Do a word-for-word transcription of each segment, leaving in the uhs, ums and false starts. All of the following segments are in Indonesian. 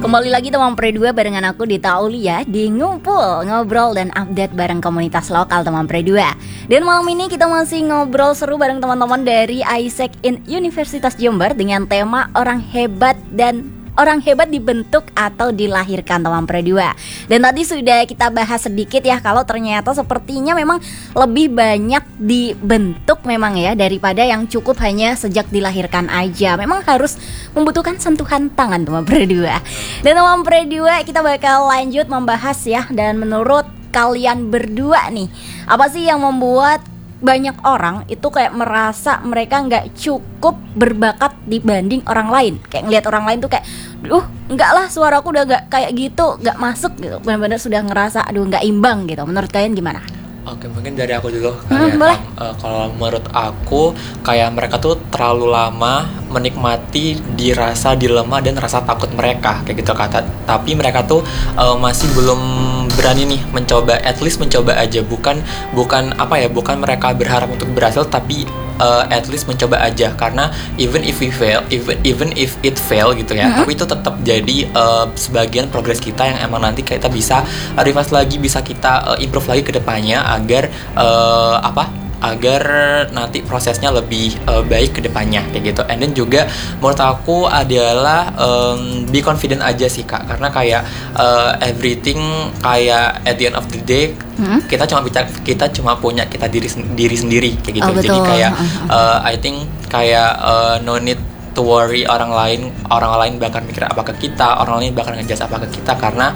Kembali lagi teman Pre dua barengan aku Dita Aulia di Ngumpul, Ngobrol dan Update bareng komunitas lokal teman Pre dua. Dan malam ini kita masih ngobrol seru bareng teman-teman dari Isaac in Universitas Jember dengan tema orang hebat dan orang hebat dibentuk atau dilahirkan teman Pre dua. Dan tadi sudah kita bahas sedikit ya, kalau ternyata sepertinya memang lebih banyak dibentuk memang ya daripada yang cukup hanya sejak dilahirkan aja. Memang harus membutuhkan sentuhan tangan teman Pre dua. Dan teman Pre dua kita bakal lanjut membahas ya. Dan menurut kalian berdua nih, apa sih yang membuat banyak orang itu kayak merasa mereka nggak cukup berbakat dibanding orang lain? Kayak ngelihat orang lain tuh kayak, duh enggak lah, suaraku udah nggak kayak gitu, nggak masuk gitu. Benar-benar sudah ngerasa aduh nggak imbang gitu. Menurut kalian gimana? Oke, mungkin dari aku dulu. Hmm, kayak boleh. uh, kalau menurut aku kayak mereka tuh terlalu lama menikmati dirasa dilema dan rasa takut mereka kayak gitu kata. Tapi mereka tuh uh, masih belum berani nih mencoba, at least mencoba aja. Bukan bukan apa ya, bukan mereka berharap untuk berhasil, tapi uh, at least mencoba aja. Karena even if we fail, even even if it fail gitu ya, mm-hmm. tapi itu tetap jadi uh, sebagian progres kita yang emang nanti kita bisa uh, revise lagi, bisa kita uh, improve lagi ke depannya agar uh, apa? agar nanti prosesnya lebih uh, baik ke depannya kayak gitu. And then juga menurut aku adalah um, be confident aja sih Kak, karena kayak uh, everything kayak at the end of the day hmm? kita cuma bicara, kita cuma punya kita diri diri sendiri kayak gitu. Oh, jadi kayak uh, I think kayak uh, no need to worry orang lain, orang lain bakal mikir apa ke kita, orang lain bakal ngejudge apa ke kita, karena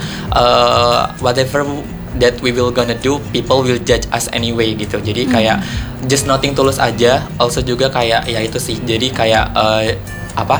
uh, whatever that we will gonna do, people will judge us anyway gitu. Jadi kayak hmm. just nothing tulus aja. Also juga kayak ya itu sih. Jadi kayak uh, apa?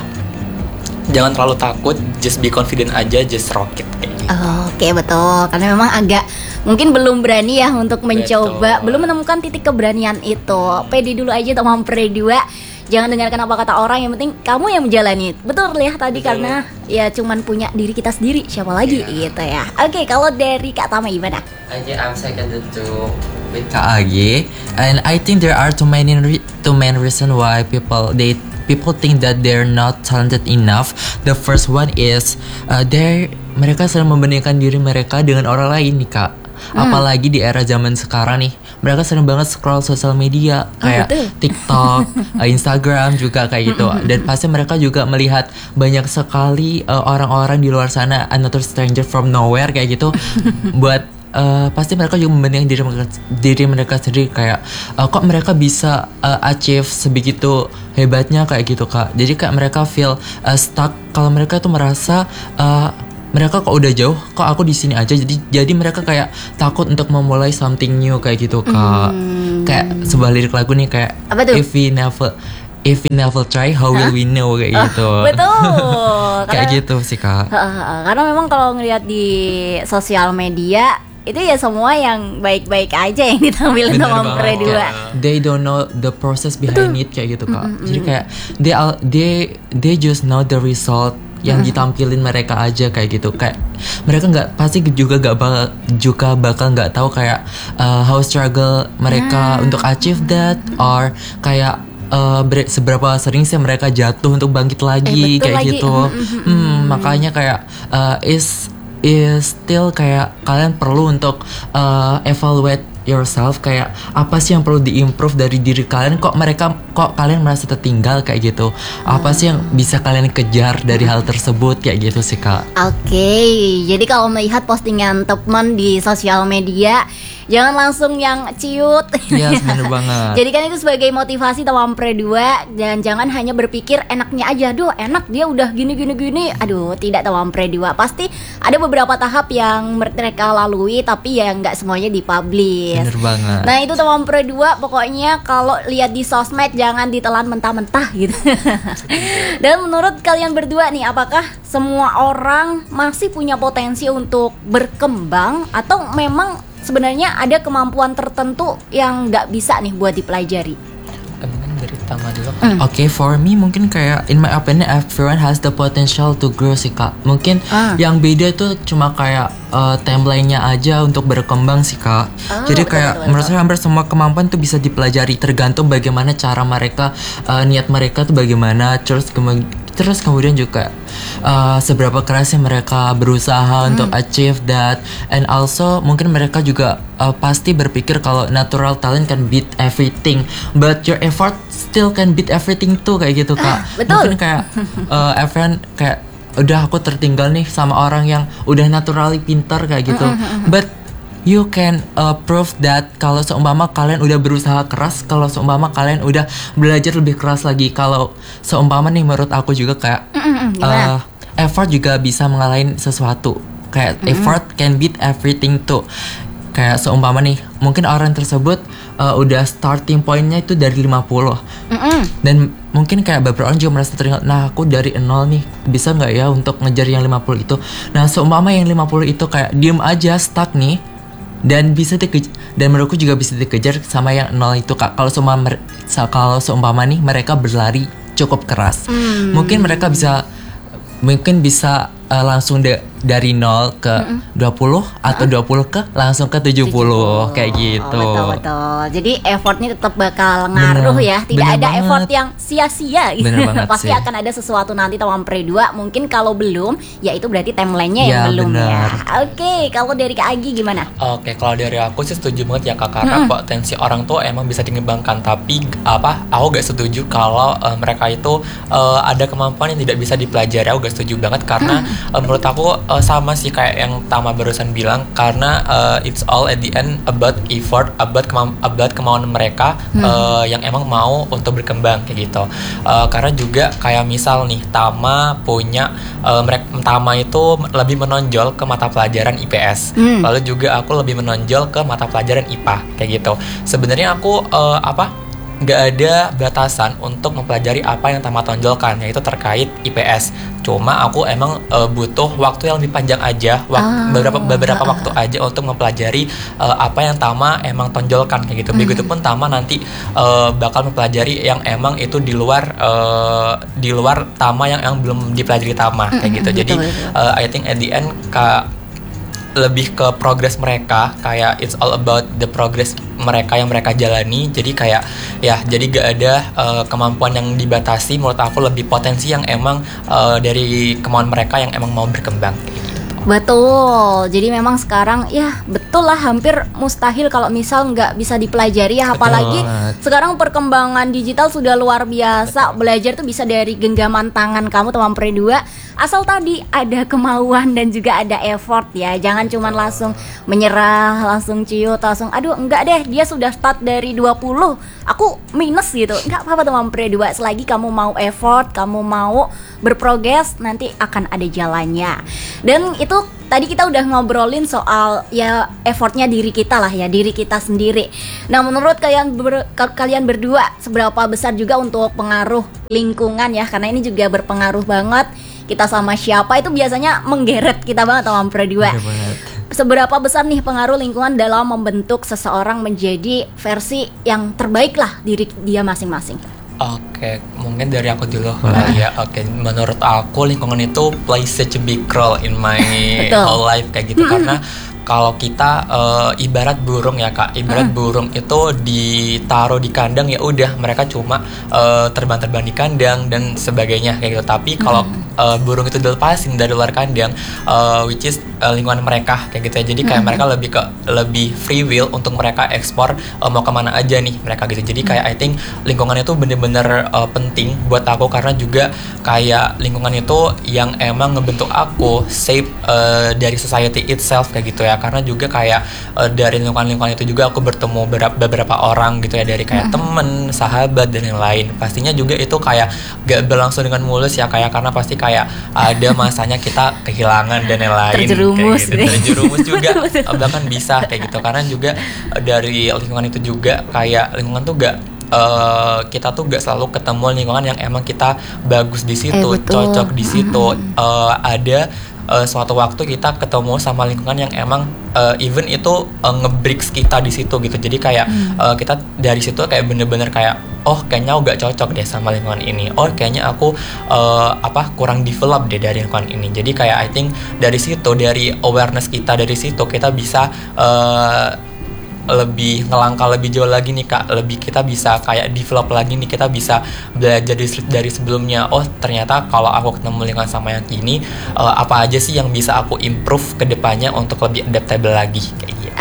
Jangan terlalu takut, just be confident aja, just rock it kayak gitu. Oh, oke, okay, betul. Karena memang agak mungkin belum berani ya untuk mencoba, betul. Belum menemukan titik keberanian itu. Pede dulu aja teman Pre dua. Jangan dengarkan apa kata orang, yang penting kamu yang menjalani. Betul ya tadi, betul. Karena ya cuman punya diri kita sendiri, siapa lagi yeah. gitu ya. Oke, okay, kalau dari Kak Tama gimana? I think I'm seconded to with Kak Agi, and I think there are too many re- too many reasons why people they people think that they're not talented enough. The first one is uh, they mereka sering membandingkan diri mereka dengan orang lain nih Kak. Hmm. Apalagi di era zaman sekarang nih, mereka sering banget scroll sosial media kayak oh, TikTok, Instagram juga kayak gitu. Dan pasti mereka juga melihat banyak sekali uh, orang-orang di luar sana, another stranger from nowhere kayak gitu. Buat uh, pasti mereka juga membandingkan diri mereka, diri mereka sendiri kayak uh, kok mereka bisa uh, achieve sebegitu hebatnya kayak gitu Kak. Jadi kayak mereka feel uh, stuck kalau mereka tuh merasa uh, mereka kok udah jauh, kok aku di sini aja. Jadi jadi mereka kayak takut untuk memulai something new kayak gitu Kak. Mm. Kayak sebuah lirik lagu nih kayak if we never if we never try, how will huh? we know kayak oh, gitu. Betul. Kayak gitu sih Kak. Karena memang kalau ngelihat di sosial media itu ya semua yang baik-baik aja yang ditampilin sama Pre dua. They don't know the process behind it kayak gitu Kak. Mm-hmm. Jadi kayak they all, they they just know the result yang ditampilin mereka aja kayak gitu. Kayak mereka nggak pasti juga nggak bakal juga bakal nggak tahu kayak uh, how struggle mereka hmm. untuk achieve that, or kayak uh, ber- seberapa sering sih mereka jatuh untuk bangkit lagi eh, kayak lagi. gitu. Mm-hmm. Hmm, makanya kayak uh, is is still kayak kalian perlu untuk uh, evaluate yourself, kayak apa sih yang perlu diimprove dari diri kalian, kok mereka kok kalian merasa tertinggal kayak gitu, apa sih yang bisa kalian kejar dari hal tersebut kayak gitu sih Kak. Oke, okay, jadi kalau melihat postingan teman di sosial media jangan langsung yang ciut. Iya, yes, bener banget. Jadi kan itu sebagai motivasi teman Pre dua, dan jangan hanya berpikir enaknya aja, duh enak dia udah gini gini gini. Aduh, tidak teman Pre dua. Pasti ada beberapa tahap yang mereka lalui, tapi ya nggak semuanya dipublish. Bener banget. Nah itu teman Pre dua, pokoknya kalau lihat di sosmed jangan ditelan mentah-mentah gitu. Dan menurut kalian berdua nih, apakah semua orang masih punya potensi untuk berkembang, atau memang sebenarnya ada kemampuan tertentu yang nggak bisa nih buat dipelajari? Mungkin dari Tama dulu. Mm. Oke, okay, for me mungkin kayak in my opinion everyone has the potential to grow sih Kak. Mungkin ah. yang beda tuh cuma kayak uh, timeline-nya aja untuk berkembang sih Kak. Oh, Jadi betul, kayak betul, menurut saya hampir semua kemampuan tuh bisa dipelajari, tergantung bagaimana cara mereka, uh, niat mereka tuh bagaimana, terus terus kemudian juga uh, seberapa kerasnya mereka berusaha hmm. untuk achieve that, and also mungkin mereka juga uh, pasti berpikir kalau natural talent can beat everything, but your effort still can beat everything tuh, kayak gitu Kak. Betul. Mungkin kayak uh, everyone kayak udah aku tertinggal nih sama orang yang udah naturally pintar kayak gitu, but you can uh, prove that kalau seumpama kalian udah berusaha keras, kalau seumpama kalian udah belajar lebih keras lagi, kalau seumpama nih menurut aku juga kayak uh, effort juga bisa mengalahin sesuatu, kayak mm-hmm. effort can beat everything tuh. Kayak seumpama nih mungkin orang tersebut uh, udah starting pointnya itu dari lima puluh, mm-hmm. dan mungkin kayak beberapa orang juga merasa teringat, nah aku dari nol nih, bisa nggak ya untuk ngejar yang lima puluh itu. Nah seumpama yang lima puluh itu kayak diem aja stuck nih, dan bisa dikejar, dan menurutku juga bisa dikejar sama yang nol itu Kak. Kalau seumpama kalau seumpama nih mereka berlari cukup keras, hmm. mungkin mereka bisa mungkin bisa uh, langsung de- dari nol ke mm-mm. dua puluh atau dua puluh ke langsung ke tujuh puluh, kayak gitu. Oh, betul betul. Jadi effortnya tetap bakal ngaruh bener, ya. Tidak ada banget. Effort yang sia-sia gitu. Pasti sih. Akan ada sesuatu nanti teman pre dua. Mungkin kalau belum, ya itu berarti timelinenya yang ya, belum bener. Ya. Oke, kalau dari Kak Agi gimana? Oke, kalau dari aku sih setuju banget ya Kak, karena hmm. potensi orang tuh emang bisa dikembangkan, tapi apa? Aku gak setuju kalau uh, mereka itu uh, ada kemampuan yang tidak bisa dipelajari. Aku gak setuju banget karena hmm. uh, menurut aku uh, sama sih kayak yang Tama barusan bilang, karena uh, it's all at the end about effort, about kema- about kemauan mereka hmm. uh, yang emang mau untuk berkembang kayak gitu. Uh, karena juga kayak misal nih Tama punya uh, mereka Tama itu lebih menonjol ke mata pelajaran I P S, hmm. lalu juga aku lebih menonjol ke mata pelajaran I P A kayak gitu. Sebenarnya aku uh, apa nggak ada batasan untuk mempelajari apa yang Tama tonjolkan, yaitu terkait I P S. Cuma aku emang uh, butuh waktu yang lebih panjang aja, wak- ah, beberapa beberapa ah. waktu aja untuk mempelajari uh, apa yang Tama emang tonjolkan kayak gitu. Hmm. Begitupun Tama nanti uh, bakal mempelajari yang emang itu di luar uh, di luar Tama yang yang belum dipelajari Tama kayak hmm, gitu. Hmm, Jadi uh, I think at the end Kak lebih ke progress mereka, kayak it's all about the progress mereka yang mereka jalani. Jadi kayak ya jadi gak ada uh, kemampuan yang dibatasi. Menurut aku lebih potensi yang emang uh, dari kemauan mereka yang emang mau berkembang gitu. Betul, jadi memang sekarang ya betul lah, hampir mustahil kalau misal nggak bisa dipelajari ya. Apalagi betul. Sekarang perkembangan digital sudah luar biasa. Betul. Belajar tuh bisa dari genggaman tangan kamu teman pre dua, asal tadi ada kemauan dan juga ada effort ya. Jangan cuma langsung menyerah, langsung ciut, langsung aduh enggak deh dia sudah start dari dua puluh, aku minus gitu. Enggak apa-apa teman pre dua, selagi kamu mau effort, kamu mau berprogres, nanti akan ada jalannya. Dan itu tadi kita udah ngobrolin soal ya effortnya diri kita lah ya, diri kita sendiri. Nah menurut kalian ber, kalian berdua seberapa besar juga untuk pengaruh lingkungan ya, karena ini juga berpengaruh banget. Kita sama siapa itu biasanya menggeret kita banget teman pre dua. Seberapa besar nih pengaruh lingkungan dalam membentuk seseorang menjadi versi yang terbaik lah diri dia masing-masing? Oke, mungkin dari aku dulu kali ya. Oke, menurut aku lingkungan itu play such a big role in my whole life kayak gitu. Karena kalau kita uh, ibarat burung ya Kak, ibarat mm. burung itu ditaruh di kandang ya udah mereka cuma uh, terbang-terbang di kandang dan sebagainya kayak gitu. Tapi kalau mm. uh, burung itu dilepasin dari luar kandang, uh, which is uh, lingkungan mereka kayak gitu ya. Jadi kayak mm. mereka lebih ke lebih free will untuk mereka ekspor uh, mau kemana aja nih mereka gitu. Jadi kayak I think lingkungan itu bener-bener uh, penting buat aku, karena juga kayak lingkungan itu yang emang ngebentuk aku shape uh, dari society itself kayak gitu ya. Karena juga kayak uh, dari lingkungan-lingkungan itu juga aku bertemu beberapa, beberapa orang gitu ya, dari kayak mm-hmm. temen, sahabat dan yang lain. Pastinya juga itu kayak gak berlangsung dengan mulus ya kayak, karena pasti kayak ada masanya kita kehilangan dan yang lain. Terjerumus, kayak gitu. Terjerumus juga bahkan bisa kayak gitu. Karena juga dari lingkungan itu juga kayak lingkungan tuh gak Uh, kita tuh gak selalu ketemu lingkungan yang emang kita bagus di situ, eh, cocok di situ. Mm-hmm. Uh, ada uh, suatu waktu kita ketemu sama lingkungan yang emang uh, even itu uh, nge-breaks kita di situ gitu. Jadi kayak mm. uh, kita dari situ kayak bener-bener kayak oh kayaknya aku gak cocok deh sama lingkungan ini. Oh kayaknya aku uh, apa kurang develop deh dari lingkungan ini. Jadi kayak I think dari situ, dari awareness kita dari situ kita bisa uh, lebih ngelangkah lebih jauh lagi nih Kak, lebih kita bisa kayak develop lagi nih, kita bisa belajar dari, dari sebelumnya. Oh ternyata kalau aku ketemu lingkungan sama yang ini, uh, apa aja sih yang bisa aku improve ke depannya untuk lebih adaptable lagi kayak gitu.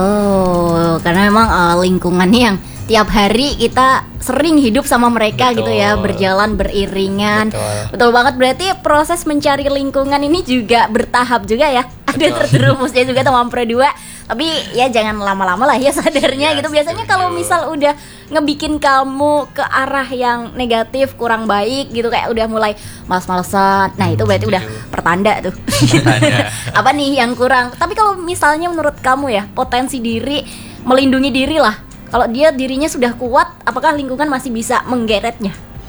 Oh, karena memang uh, lingkungannya yang tiap hari kita sering hidup sama mereka. Betul. Gitu ya, berjalan beriringan. Betul. Betul banget, berarti proses mencari lingkungan ini juga bertahap juga ya. Betul. Ada terjerumusnya juga teman Pro dua. Tapi ya jangan lama-lama lah ya sadarnya ya, gitu. Biasanya kalau misal udah ngebikin kamu ke arah yang negatif, kurang baik gitu, kayak udah mulai males-malesan, nah itu berarti udah pertanda tuh. Pertanda. Apa nih yang kurang? Tapi kalau misalnya menurut kamu ya, potensi diri, melindungi diri lah, kalau dia dirinya sudah kuat, apakah lingkungan masih bisa menggeretnya?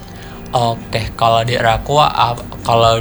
Oke, kalau di aku, kalau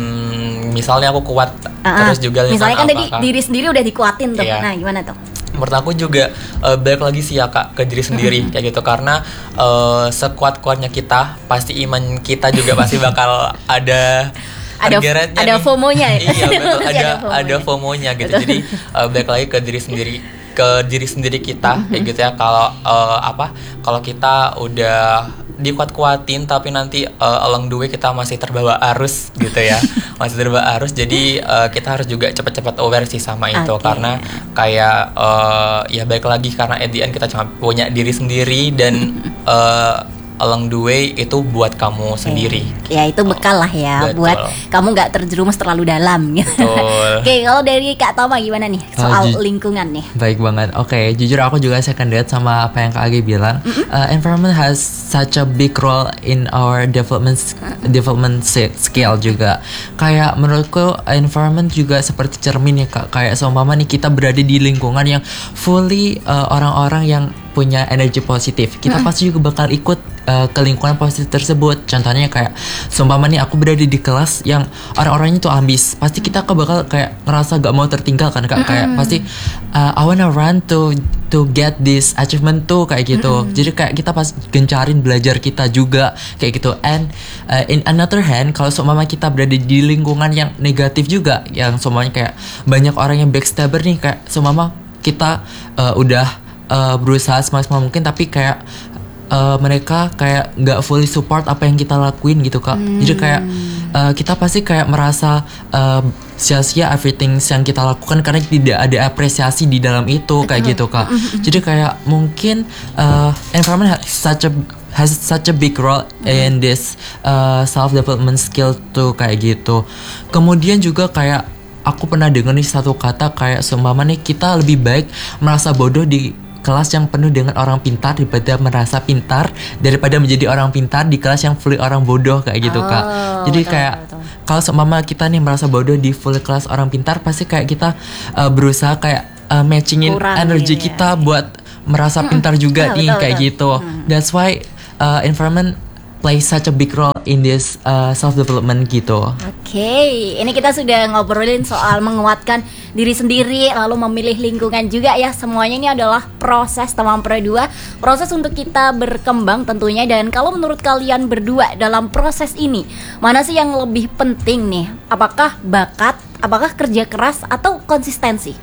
hmm, misalnya aku kuat, uh-huh. terus juga misalnya kan tadi diri sendiri udah dikuatin tuh, iya. Nah gimana tuh? Menurut aku juga uh, balik lagi sih ya Kak, ke diri sendiri uh-huh. kayak gitu, karena uh, sekuat-kuatnya kita, pasti iman kita juga pasti bakal ada ada ada FOMO-nya ya. Iya betul, ada ada FOMO-nya gitu. Betul. Jadi uh, balik lagi ke diri sendiri, ke diri sendiri kita uh-huh. kayak gitu ya. Kalau uh, apa? Kalau kita udah dikuat-kuatin tapi nanti uh, along the way kita masih terbawa arus gitu ya. Masih terbawa arus, jadi uh, kita harus juga cepat-cepat aware sih sama itu. Okay. Karena kayak uh, ya baik lagi, karena at the end kita cuma punya diri sendiri dan uh, along the way itu buat kamu sendiri. Ya itu bekal lah ya. Betul. Buat kamu gak terjerumus terlalu dalam gitu. Oke, kalau dari Kak Toma gimana nih soal oh, ju- lingkungan nih? Baik banget. Oke, okay, jujur aku juga second date sama apa yang Kak Agi bilang. Mm-hmm. uh, Environment has such a big role in our development mm-hmm. development skill juga. Kayak menurutku environment juga seperti cermin ya Kak. Kayak seumpama nih kita berada di lingkungan yang fully uh, orang-orang yang punya energi positif, kita mm-hmm. pasti juga bakal ikut uh, ke lingkungan positif tersebut. Contohnya kayak seumpama nih aku berada di kelas yang orang-orangnya tuh ambis, pasti kita ke bakal kayak ngerasa gak mau tertinggal kan Kak. Mm-hmm. Kayak pasti uh, I wanna run to to get this achievement tuh kayak gitu. Mm-hmm. Jadi kayak kita pas gencarin belajar kita juga kayak gitu. And uh, in another hand, kalau seumpama kita berada di lingkungan yang negatif juga, yang semuanya kayak banyak orang yang backstabber nih, kayak seumpama kita uh, udah Uh, berusaha semaksimal mungkin tapi kayak uh, mereka kayak nggak fully support apa yang kita lakuin gitu Kak. Hmm. Jadi kayak uh, kita pasti kayak merasa uh, sia-sia everything yang kita lakukan karena tidak ada apresiasi di dalam itu kayak gitu Kak. Jadi kayak mungkin uh, environment has such a has such a big role in this uh, self development skill tuh kayak gitu. Kemudian juga kayak aku pernah dengar nih satu kata kayak seumpama nih kita lebih baik merasa bodoh di kelas yang penuh dengan orang pintar daripada merasa pintar daripada menjadi orang pintar di kelas yang full orang bodoh kayak gitu Kak. Oh, jadi betul, kayak kalau seumpama kita nih merasa bodoh di full kelas orang pintar, pasti kayak kita uh, berusaha kayak uh, matchingin kurang energi ya, kita ya. Buat merasa hmm, pintar juga betul, nih betul, kayak betul. Gitu. Hmm. That's why uh, environment play such a big role in this uh, self development gitu. Oke, okay. Ini kita sudah ngobrolin soal menguatkan diri sendiri, lalu memilih lingkungan juga ya. Semuanya ini adalah proses teman Pro dua, proses untuk kita berkembang tentunya. Dan kalau menurut kalian berdua dalam proses ini, mana sih yang lebih penting nih? Apakah bakat, apakah kerja keras, atau konsistensi?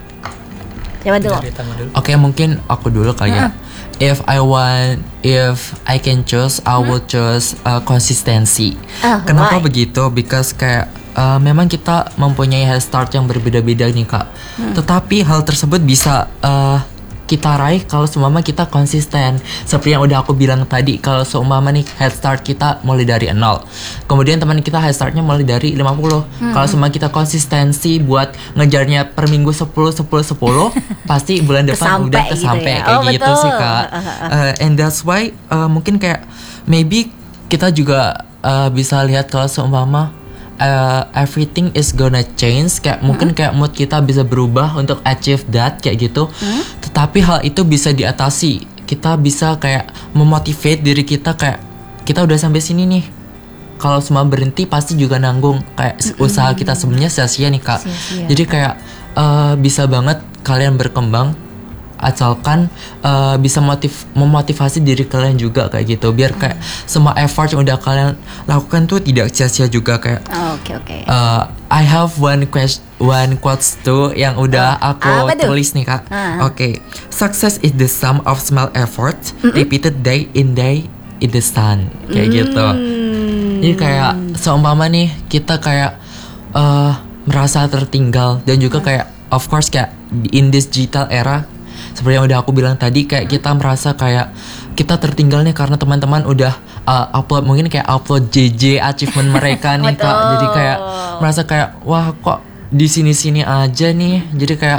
Coba dulu. Oke, okay, mungkin aku dulu kali ya. If I want, if I can choose, I will choose uh, konsistensi. Oh, kenapa why? Begitu? Because kayak uh, memang kita mempunyai head start yang berbeda-beda nih Kak. Hmm. Tetapi hal tersebut bisa uh, kita raih kalau seumpama kita konsisten. Seperti yang udah aku bilang tadi, kalau seumpama nih head start kita mulai dari nol, kemudian teman kita head startnya mulai dari lima puluh. Hmm. Kalau seumpama kita konsistensi buat ngejarnya per minggu sepuluh sepuluh sepuluh, pasti bulan depan udah kesampe gitu ya? Kayak oh, gitu betul. Sih Kak. Uh, and that's why uh, mungkin kayak maybe kita juga uh, bisa lihat kalau seumpama Uh, everything is gonna change, kayak hmm. mungkin kayak mood kita bisa berubah untuk achieve that kayak gitu. Hmm. Tetapi hal itu bisa diatasi. Kita bisa kayak memotivate diri kita kayak kita udah sampai sini nih. Kalau semua berhenti pasti juga nanggung kayak hmm. usaha kita sebelumnya sia-sia nih Kak. Sia-sia. Jadi kayak uh, bisa banget kalian berkembang asalkan uh, bisa motiv memotivasi diri kalian juga kayak gitu, biar kayak hmm. semua effort yang udah kalian lakukan tuh tidak sia-sia juga kayak. Oh, oke okay, oke. Okay. Uh, I have one question, one quotes tuh yang udah Oh, aku apa tuh? tulis nih kak. Ah. Oke, success is the sum of small effort repeated day in day in the sun, kayak gitu. Hmm. Jadi kayak seumpama nih kita kayak eh, merasa tertinggal dan juga kayak of course kayak in this digital era seperti yang udah aku bilang tadi, kayak kita merasa kayak kita tertinggal nih karena teman-teman udah uh, upload, mungkin kayak upload J J achievement mereka nih kak. Betul. Jadi kayak merasa kayak wah kok di sini-sini aja nih. Jadi kayak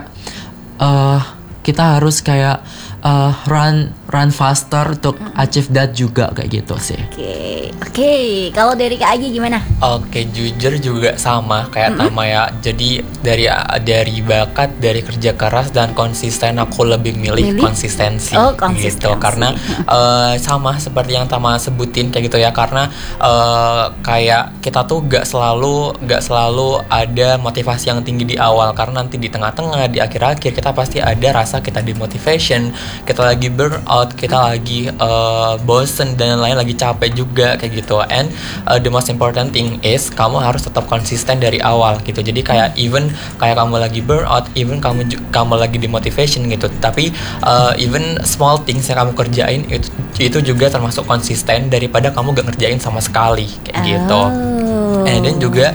uh, kita harus kayak uh, run run faster untuk achieve that juga kayak gitu sih. Oke, oke. Kalau dari Kak Agi gimana? Oke, jujur juga sama kayak Tama ya. Jadi dari dari bakat, dari kerja keras dan konsisten, aku lebih milih, Milih? konsistensi, Oh, gitu. konsistensi. Karena eh, sama seperti yang Tama sebutin kayak gitu ya. Karena eh, kayak kita tuh gak selalu gak selalu ada motivasi yang tinggi di awal, karena nanti di tengah-tengah, di akhir-akhir kita pasti ada rasa kita demotivation, kita lagi burn out, kita lagi uh, bosen dan lain, lagi capek juga kayak gitu. And uh, the most important thing is kamu harus tetap konsisten dari awal gitu. Jadi kayak even kayak kamu lagi burn out, even kamu ju- kamu lagi demotivation gitu, tapi uh, even small things yang kamu kerjain itu itu juga termasuk konsisten daripada kamu gak ngerjain sama sekali kayak gitu. Oh. And then juga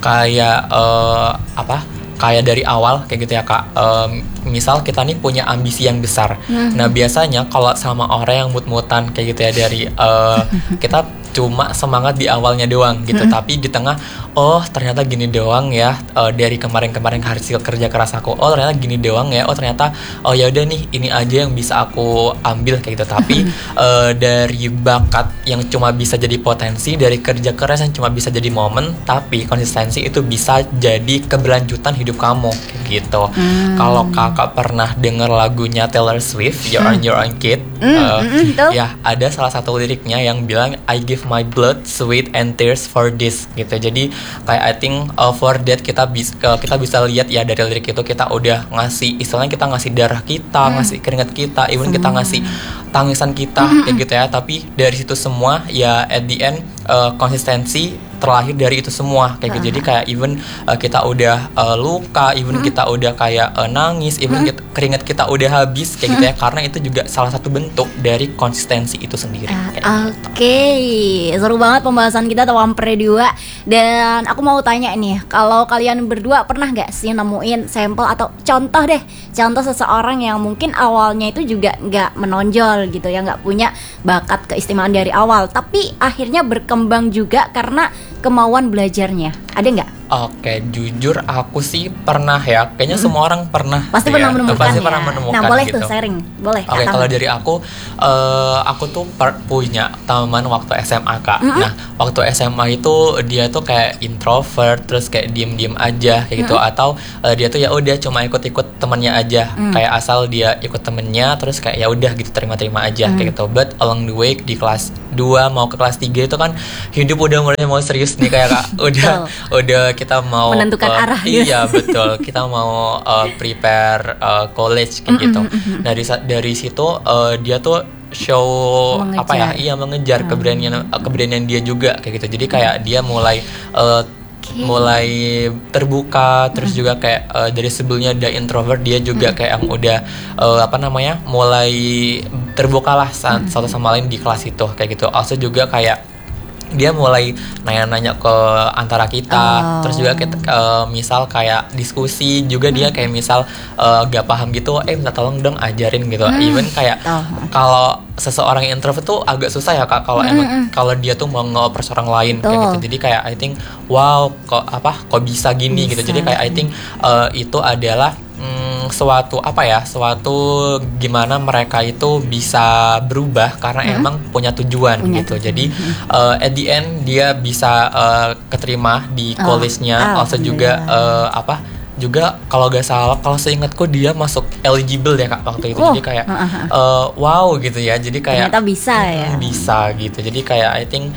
kayak uh, apa? Kayak dari awal kayak gitu ya kak. Um, misal kita nih punya ambisi yang besar. Nah biasanya kalau sama orang yang mut-mutan kayak gitu ya, dari uh, kita cuma semangat di awalnya doang gitu, tapi di tengah oh ternyata gini doang ya, uh, dari kemarin-kemarin hasil kerja keras aku, oh ternyata gini doang ya, oh ternyata oh ya udah nih ini aja yang bisa aku ambil kayak gitu. Tapi uh, dari bakat yang cuma bisa jadi potensi, dari kerja keras yang cuma bisa jadi momen, tapi konsistensi itu bisa jadi keberlanjutan hidup kamu kayak gitu. Hmm. Kalau kakak pernah denger lagunya Taylor Swift, You're on Your Own Kid, Hmm, uh, hmm, hmm, tuh. ya ada salah satu liriknya yang bilang I give my blood, sweat and tears for this gitu. Jadi kayak I think uh, for that kita bisa kita bisa lihat ya dari lirik itu, kita udah ngasih, istilahnya kita ngasih darah kita, ngasih keringat kita, even kita ngasih tangisan kita kayak gitu ya. Tapi dari situ semua ya at the end uh, konsistensi terlahir dari itu semua kayak gitu. Jadi kayak even uh, kita udah uh, luka, even kita udah kayak uh, nangis, even kita, keringat kita udah habis kayak gitu ya, karena itu juga salah satu bentuk dari konsistensi itu sendiri. Kayak gitu. Oke, seru banget pembahasan kita tentang Predua. Dan aku mau tanya nih, kalau kalian berdua pernah nggak sih nemuin sampel atau contoh deh, contoh seseorang yang mungkin awalnya itu juga nggak menonjol gitu ya, nggak punya bakat keistimewaan dari awal, tapi akhirnya berkembang juga karena kemauan belajarnya. Ada nggak? Oke, jujur aku sih pernah ya. Kayaknya semua orang pernah. Pasti ya. pernah menemukan Pasti ya. pernah menemukan Nah, boleh gitu. tuh sharing, boleh. Oke, Kak kalau Tama. dari aku, eh, aku tuh per- punya teman waktu S M A kak. Nah, waktu S M A itu dia tuh kayak introvert, terus kayak diem-diem aja kayak gitu, atau eh, dia tuh ya udah cuma ikut-ikut temennya aja, kayak asal dia ikut temennya, terus kayak ya udah gitu terima-terima aja kayak gitu. But along the way di kelas dua mau ke kelas tiga itu kan hidup udah mulai mau serius nih kayak kak. Udah udah kita mau Menentukan eh, arah gitu. Iya betul, kita mau uh, prepare uh, college kayak gitu. Nah dari sa- dari situ uh, dia tuh show Mengejar. apa ya? Iya mengejar keberanian uh, keberanian dia juga kayak gitu. Jadi kayak dia mulai uh, mulai terbuka, terus juga kayak uh, dari sebelumnya dia introvert, dia juga kayak yang udah uh, apa namanya mulai terbukalah sa- satu sama lain di kelas itu kayak gitu. Also juga kayak dia mulai nanya-nanya ke antara kita, Oh. terus juga kita, eh, misal kayak diskusi juga dia kayak misal eh, gak paham gitu, eh minta tolong dong ajarin gitu. Even kayak Oh. kalau seseorang yang introvert tuh agak susah ya kak, kalau emang kalau dia tuh mau nge-approach orang lain kayak Betul. gitu. Jadi kayak I think wow kok apa kok bisa gini gitu. Jadi kayak I think eh, itu adalah Hmm, suatu apa ya, suatu gimana mereka itu bisa berubah karena emang punya tujuan Punya gitu. tujuan. Jadi uh, at the end dia bisa uh, keterima di Oh, college-nya, also juga uh, apa juga kalau gak salah, kalau seingatku dia masuk eligible ya kak waktu itu. Oh, Jadi kayak uh-huh. uh, wow gitu ya. Jadi kayak Ternyata bisa ya. bisa gitu. Jadi kayak I think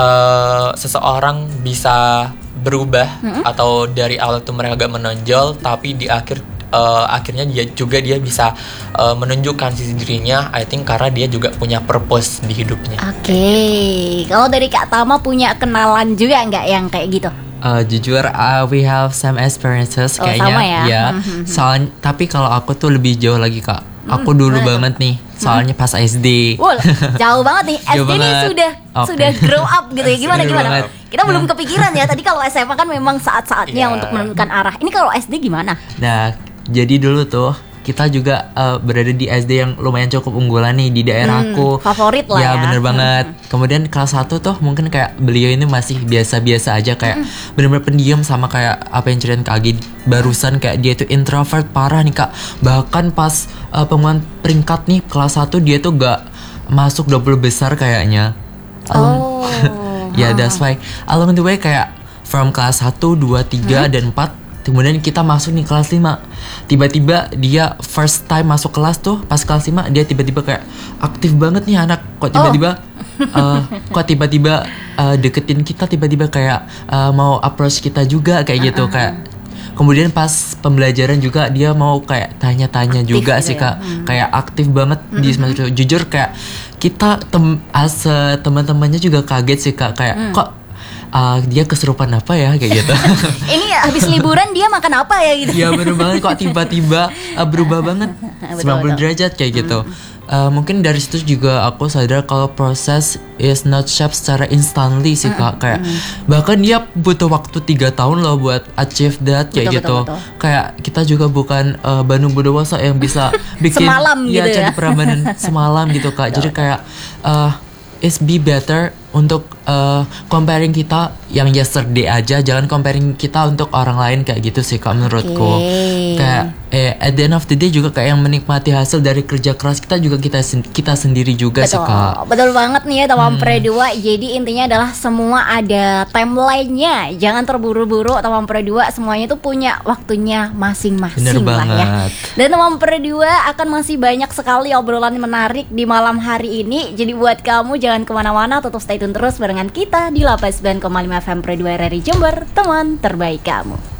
uh, seseorang bisa berubah atau dari awal itu mereka gak menonjol, tapi di akhir uh, akhirnya dia juga dia bisa uh, menunjukkan sisi dirinya. I think karena dia juga punya purpose di hidupnya. Oke, kalau dari Kak Tama punya kenalan juga nggak yang kayak gitu? Uh, jujur, uh, we have some experiences Oh, kayaknya, sama ya? ya. Mhm. Soalnya, tapi kalau aku tuh lebih jauh lagi kak. Aku dulu gimana tuh? banget nih, soalnya pas S D. Wah, jauh banget nih. S D Jauh nih banget. sudah Oke. sudah grow up gitu ya. Gimana Sudah gimana? banget. Kita belum kepikiran ya. Tadi kalau S M A kan memang saat-saatnya Iya. untuk menentukan arah. Ini kalau S D gimana? Nah, jadi dulu tuh kita juga uh, berada di S D yang lumayan cukup unggulan nih di daerah Hmm, aku. favorit lah ya. bener Hmm, banget. Kemudian kelas satu tuh mungkin kayak beliau ini masih biasa-biasa aja, kayak bener-bener pendiam, sama kayak apa yang ceritain Kak Agi barusan, kayak dia tuh introvert parah nih Kak. Bahkan pas uh, pengumuman peringkat nih kelas satu dia tuh gak masuk dua puluh besar kayaknya. Oh. Ya, that's why along the way kayak from kelas satu, dua, tiga, dan empat, kemudian kita masuk nih kelas lima. Tiba-tiba dia first time masuk kelas tuh pas kelas lima, dia tiba-tiba kayak aktif banget nih anak. Kok tiba-tiba uh, kok tiba-tiba uh, deketin kita, tiba-tiba kayak uh, mau approach kita juga kayak gitu kayak. Kemudian pas pembelajaran juga dia mau kayak tanya-tanya Aktif juga gitu sih ya. Kak. Kayak aktif banget di semester itu. Jujur kayak kita tem as a teman-temannya juga kaget sih Kak, kayak kok uh, dia kesurupan apa ya kayak gitu. Ini habis liburan dia makan apa ya gitu? Ya bener banget, kok tiba-tiba uh, berubah banget sembilan puluh betul. derajat kayak gitu. Uh, mungkin dari situ juga aku sadar kalau proses is not shaped secara instantly sih Kak. Kayak bahkan dia butuh waktu tiga tahun loh buat achieve that kayak Betul, gitu. betul, betul. Kayak kita juga bukan uh, Bandung Budowasa yang bisa bikin Semalam ya, gitu ya. cari Prambanan semalam gitu Kak. Jadi kayak uh, it's be better untuk uh, comparing kita yang yesterday aja, jangan comparing kita untuk orang lain kayak gitu sih Kak menurutku. Oke. Kayak eh, at the end of the day juga kayak yang menikmati hasil dari kerja keras kita juga kita sen- kita sendiri juga sih Betul, Kak. betul banget nih ya teman Pre dua. Jadi intinya adalah semua ada timelinenya. Jangan terburu-buru teman Pre dua. Semuanya tuh punya waktunya masing-masing Bener lah ya. banget. Dan teman Pre dua akan masih banyak sekali obrolan menarik di malam hari ini. Jadi buat kamu jangan kemana-mana, tetap stay tune terus barengan kita di delapan puluh sembilan koma lima F M Pre dua R R I Jember, teman terbaik kamu.